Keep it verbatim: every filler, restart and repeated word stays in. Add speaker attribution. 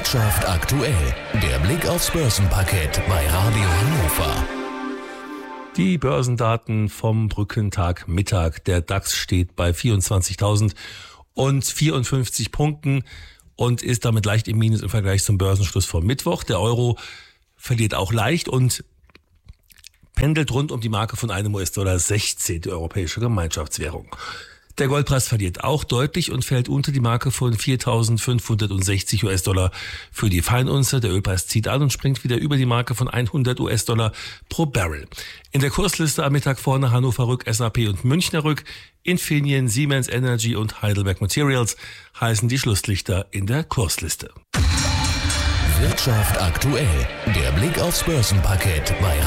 Speaker 1: Wirtschaft aktuell, der Blick aufs Börsenparkett bei Radio Hannover.
Speaker 2: Die Börsendaten vom Brückentag Mittag. Der DAX steht bei vierundzwanzigtausend und vierundfünfzig Punkten und ist damit leicht im Minus im Vergleich zum Börsenschluss vom Mittwoch. Der Euro verliert auch leicht und pendelt rund um die Marke von einem U S-Dollar sechzehn, die europäische Gemeinschaftswährung. Der Goldpreis verliert auch deutlich und fällt unter die Marke von viertausendfünfhundertsechzig U S-Dollar für die Feinunze. Der Ölpreis zieht an und springt wieder über die Marke von hundert U S-Dollar pro Barrel. In der Kursliste am Mittag vorne Hannover Rück, S A P und Münchner Rück, Infineon, Siemens Energy und Heidelberg Materials heißen die Schlusslichter in der Kursliste.
Speaker 1: Wirtschaft aktuell, der Blick aufs Börsenparkett bei